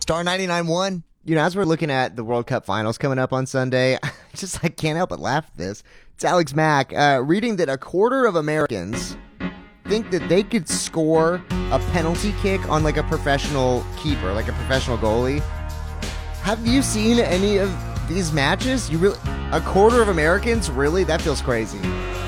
Star 99-1. As we're looking at the World Cup finals coming up on Sunday, I can't help but laugh at this. It's Alex Mack reading that a quarter of Americans think that they could score a penalty kick on like a professional keeper, like a professional goalie. Have you seen any of these matches? A quarter of Americans? Really? That feels crazy.